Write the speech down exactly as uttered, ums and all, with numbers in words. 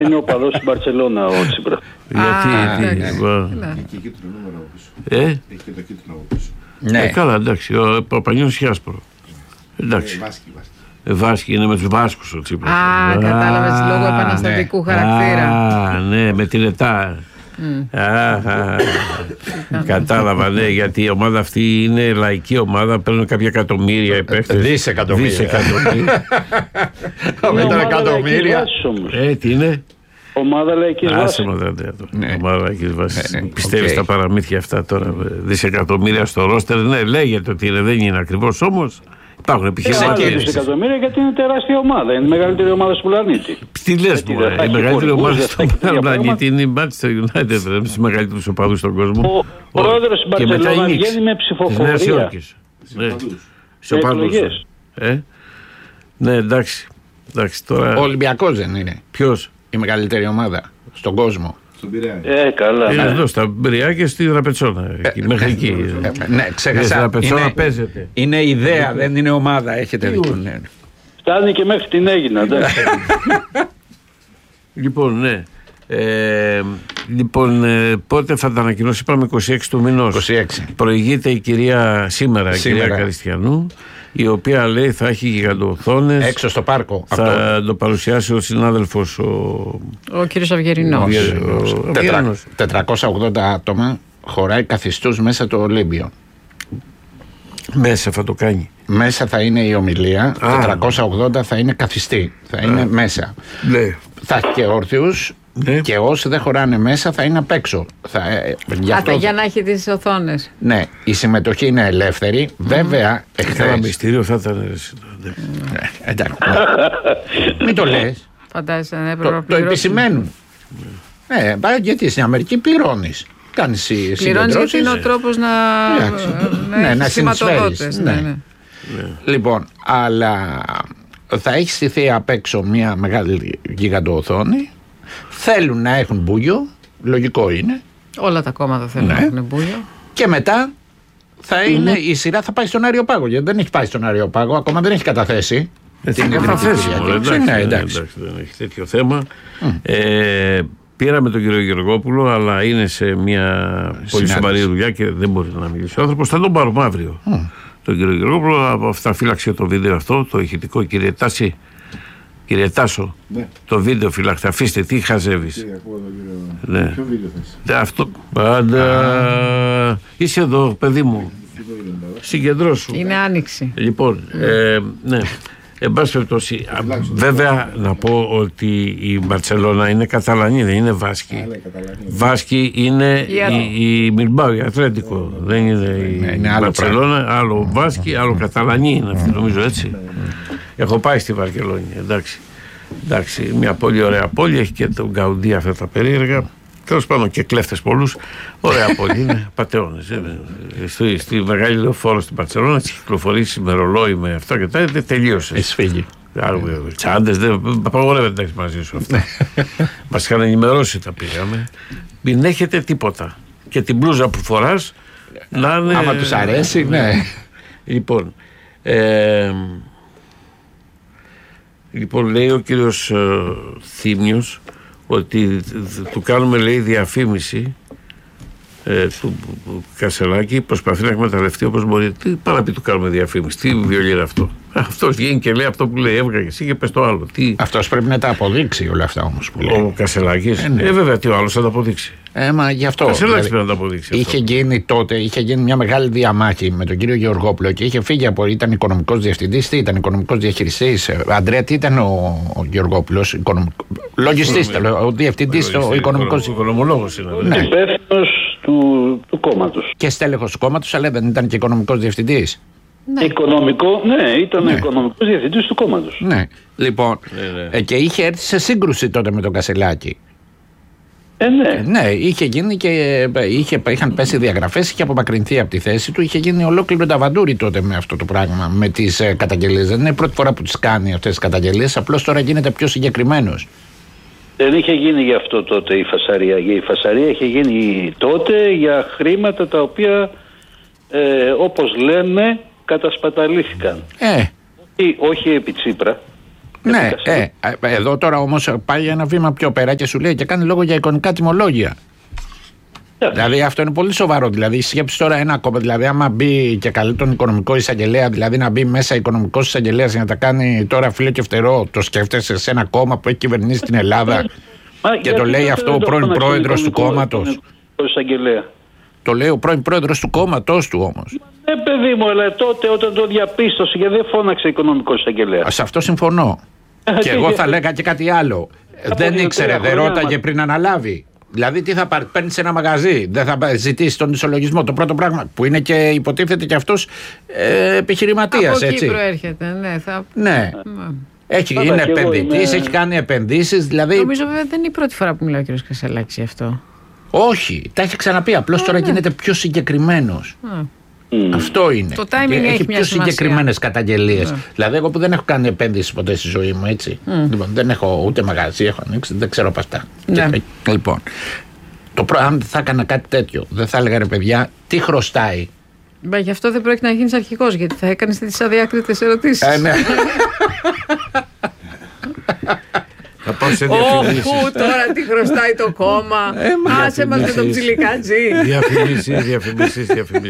Είναι ο παλός στην Μπαρτσελώνα ο Τσίπρα. Γιατί, Έχει τι, κίτρινο νούμερο από πίσω. ε, Έχει και το κίτρινο από πίσω. ε, καλά, εντάξει, ο Παπανιώνης είχε άσπρο. Εντάξει. Βάσκη, βάσκη. Ε, Βάσκη, είναι με τους Βάσκους ο Τσίπρας. Α, κατάλαβες, λόγω επαναστατικού χαρακτήρα. Α, ναι, με την ΕΤΑ. Κατάλαβα, ναι, γιατί η ομάδα αυτή είναι λαϊκή ομάδα, παίρνουν κάποια εκατομμύρια οι παίκτες. Δισεκατομμύρια. Δισεκατομμύρια. Με τα εκατομμύρια. Ε, τι είναι? Ομάδα λαϊκής βάσης. Άσε μας, Ναι. ομάδα λαϊκής βάσης. Ε, ε, Πιστεύεις οκ. τα παραμύθια αυτά τώρα? Δισεκατομμύρια στο ρόστερ, ναι, λέγεται ότι είναι, δεν είναι ακριβώς, όμως υπάρχουν Είναι επιχειρηματίες. δισεκατομμύρια γιατί είναι τεράστια ομάδα. Είναι η μεγαλύτερη ομάδα του πλανήτη. Τι λες, Γιατί μωρέ, δεν θα η έχει μεγαλύτερη χορηγούς, ομάδα δεν θα στον έχει τέτοια πλανήτη είναι η Manchester United, δεν είναι στους μεγαλύτερους οπαδούς στον κόσμο. Ο πρόεδρος της Και μετά η Μπαρτσελώνα Νίξ, βγαίνει με της ψηφοφορία. Νέας Υόρκης. Ναι, στους οπαδούς. εκλογές. Ε, ναι, εντάξει. Εντάξει, τώρα. Ο Ολυμπιακός δεν είναι Ποιος? η μεγαλύτερη ομάδα στον κόσμο? Στον Πειραιά. Ε, καλά. Είναι ναι. εδώ στα Μπριά και στη Δραπετσόνα. εκεί, Μέχρι εκεί. Ε, ναι, Στη ξέχασα. Δραπετσόνα Είναι, παίζεται. είναι ιδέα, δεν είναι ομάδα. Έχετε δίκιο. Ναι. Φτάνει και μέχρι την Έγινα. εντάξει. Λοιπόν, ναι. Ε, λοιπόν, ε, πότε θα τα ανακοινώσει? Είπαμε είκοσι έξι του μηνός. είκοσι έξι. Προηγείται η κυρία σήμερα, η Σήμερα. κυρία Καριστιανού, η οποία λέει θα έχει γιγαντοοθόνες. Έξω στο πάρκο. Θα Αυτό. το παρουσιάσει ο συνάδελφος ο, Ο κύριος Αυγερινός. ο, ο Τετρα- Αυγερινός. τετρακόσια ογδόντα άτομα χωράει καθιστούς μέσα το Ολύμπιο. Μέσα θα το κάνει. Μέσα θα είναι η ομιλία, τετρακόσια ογδόντα θα είναι καθιστή, θα είναι μέσα. Ναι. Θα έχει και όρθιους Ναι. και όσοι δεν χωράνε μέσα θα είναι απ' έξω. Θα, ε, γι' Α, αυτό, τα- για να έχει τις οθόνες. ναι, η συμμετοχή είναι ελεύθερη. Βέβαια, Καλά, εχθές. μυστήριο θα ήταν. ρε, εσύ, ναι. Ε, εντάξει. Μην το λες. Φαντάζεσαι να έπρεπε Το, να το πληρώσουν. επισημαίνουν. Ναι, μπα, γιατί στην Αμερική πληρώνεις. Κάνεις Πληρώνεις συγκεντρώσεις. γιατί είναι ο τρόπος να, Εντάξει. να Ναι, έχεις να χρηματοδότες. συνεισφέρεις. Ναι, Ναι. ναι. Λοιπόν, αλλά θα έχει στηθεί απ' έξω μια μεγάλη γιγαντοοθόνη. Θέλουν να έχουν μπούγιο, λογικό είναι. Όλα τα κόμματα θέλουν Ναι. να έχουν μπούγιο. Και μετά θα είναι η σειρά, θα πάει στον Αριοπάγο. Γιατί δεν έχει πάει στον Αριοπάγο, ακόμα δεν έχει καταθέσει. Έτσι, Την είναι Ιδρυτική καταθέσει, μωρέ, Διακήρυξη. εντάξει, Ναι, ναι, εντάξει. εντάξει, δεν έχει τέτοιο θέμα. Ε, πήραμε τον κύριο Γεωργόπουλο, αλλά είναι σε μια πολύ Συνάντηση. σοβαρή δουλειά και δεν μπορεί να μιλήσει ο άνθρωπος. Θα τον πάρουμε αύριο. Τον κύριο Γεωργόπουλο, από αυτά φύλαξε το βίντεο αυτό, το ηχητικό. Κύριε Τάση, κύριε Τάσο, Ναι. το βίντεο φυλάξτε, αφήστε, τι χαζεύεις. Τι ακούω εδώ, κύριο. Ναι. Ποιο βίντεο θες? Ε, Αυτό πάντα. Είσαι εδώ, παιδί μου. Τι το βίντεο τώρα? Συγκεντρώσου. Είναι άνοιξη. Λοιπόν, ε, ναι. Εν πάση περιπτώσει, α, βέβαια να πω ότι η Μπαρτσελώνα είναι Καταλανή, δεν είναι Βάσκη. Άλλα η Καταλανία. Βάσκη είναι Η Ατ- η, η Μιλμπάου, η Ατλέντικο. Δεν είναι η Ναι, είναι άλλο Μπαρτσελώνα, άλλο Βάσκη, άλλο Καταλανή είναι αυτή, νομίζω έτσι. Έχω πάει στη Βαρκελόνη, εντάξει. Εντάξει, μια πολύ ωραία πόλη, έχει και τον Γκαουντί αυτά τα περίεργα. Τέλος πάντων και κλέφτες πολλούς. Ωραία πόλη είναι, πατεώνες. ε, ε, Στη, στη μεγάλη λεωφόρο στην Μπαρτσελώνα, έχει κυκλοφορήσει με ρολόι με αυτά και τα δεν τελείωσε. Έχει φύγει. Τσάντες, δεν απαγορεύεται να έχεις μαζί σου αυτά. Μας είχαν ενημερώσει, τα πήγαμε. Μην έχετε τίποτα. Και την μπλούζα που φοράς να είναι. Άμα τους αρέσει, ναι. Λοιπόν, ε, λοιπόν λέει ο κύριος ε, Θήμιος ότι του κάνουμε, λέει, διαφήμιση ε, του Κασελάκη, προσπαθεί να εκμεταλλευτεί όπως μπορεί. Τι πάει να πει του κάνουμε διαφήμιση, τι βιολί είναι αυτό? Αυτός βγαίνει και λέει αυτό που λέει, έβγαγε εσύ και πες το άλλο. Τι, Αυτός πρέπει να τα αποδείξει όλα αυτά όμως που λέει. ο Κασελάκης, Ε, ναι. ε, βέβαια, τι ο άλλος θα τα αποδείξει. Ε, μα γι' αυτό. Ο Κασελάκης δηλαδή, πρέπει να τα αποδείξει. είχε αυτό. γίνει τότε, είχε γίνει μια μεγάλη διαμάχη με τον κύριο Γεωργόπουλο και είχε φύγει από. Ήταν οικονομικός διευθυντής, τι ήταν οικονομικός διαχειριστής. Ε, Αντρέα, τι ήταν ο, ο Γεωργόπουλος, οικονομικό. Λογιστής, Ναι. ήταν, ο διευθυντής, ο οικονομικός. Οικονομολόγος είναι. Ναι. Υπεύθυνος του, του κόμματος. Και στέλεχος του κόμματος, αλλά δεν ήταν και οικονομικός διευθυντής. Ναι. Οικονομικό, ναι, ήταν Ναι. ο οικονομικός διευθυντής του κόμματος. Ναι. Λοιπόν, Ναι, ναι. ε, και είχε έρθει σε σύγκρουση τότε με τον Κασελάκη. Ε, ναι. Ναι, είχε γίνει και ε, είχε, είχαν πέσει διαγραφές, είχε απομακρυνθεί από τη θέση του, είχε γίνει ολόκληρο ταβαντούρι τότε με αυτό το πράγμα, με τις ε, καταγγελίες. Δεν είναι η πρώτη φορά που τις κάνει αυτές τις καταγγελίες, απλώς τώρα γίνεται πιο συγκεκριμένος. Δεν είχε γίνει γι' αυτό τότε η φασαρία. Η φασαρία είχε γίνει τότε για χρήματα τα οποία, ε, όπως λέμε, κατασπαταλήθηκαν. Ε, Ή, όχι επί Τσίπρα, Ναι, ε, εδώ τώρα όμως πάει ένα βήμα πιο πέρα και σου λέει και κάνει λόγο για εικονικά τιμολόγια. Yeah. Δηλαδή αυτό είναι πολύ σοβαρό. Δηλαδή σκέψει τώρα ένα κόμμα, δηλαδή άμα μπει και καλεί τον οικονομικό εισαγγελέα, δηλαδή να μπει μέσα οικονομικός εισαγγελέας για να τα κάνει τώρα φίλε και φτερό, το σκέφτεσαι σε ένα κόμμα που έχει κυβερνήσει την Ελλάδα και το λέει αυτό ο πρώην πρόεδρος του κόμματος. Το λέει ο πρώην πρόεδρος του κόμματος του όμως. Ναι, παιδί μου, αλλά τότε όταν το διαπίστωσε, γιατί δεν φώναξε οικονομικός εισαγγελέας. Σε αυτό συμφωνώ. Και εγώ θα λέγα και κάτι άλλο. Δεν ήξερε, δεν ρώταγε πριν αναλάβει. Δηλαδή, τι θα πάρει, παίρνει σε ένα μαγαζί, δεν θα ζητήσει τον ισολογισμό. Το πρώτο πράγμα που είναι και υποτίθεται και αυτός ε, επιχειρηματίας. Από εκεί έτσι. προέρχεται, ναι. Θα... ναι. Mm. Έχει, Άρα, είναι επενδυτής, είμαι... έχει κάνει επενδύσεις. Δηλαδή... Νομίζω βέβαια δεν είναι η πρώτη φορά που μιλάει ο κ. Κασελάκης γι' αυτό. Όχι, τα έχει ξαναπεί. Απλώς τώρα ναι. γίνεται πιο συγκεκριμένος. Mm. Mm. Αυτό είναι. Το timing έχει, έχει πιο συγκεκριμένες καταγγελίες. Mm. Δηλαδή, εγώ που δεν έχω κάνει επένδυση ποτέ στη ζωή μου, έτσι. Mm. Λοιπόν, δεν έχω ούτε μαγαζί, έχω ανοίξει, δεν ξέρω από αυτά. Ναι. Και, λοιπόν, το προ, αν θα έκανα κάτι τέτοιο, δεν θα έλεγα ρε παιδιά, τι χρωστάει. Μπα, γι' αυτό δεν πρόκειται να γίνεις αρχηγός, γιατί θα έκανες τις αδιάκριτες ερωτήσεις. Ε, ναι. Θα πάω σε διαφημίσεις. Όχου, τώρα τι χρωστάει το κόμμα. Άσε μας με τον ψιλικάτζι. Διαφημίσεις, διαφημίσεις, διαφημίσεις.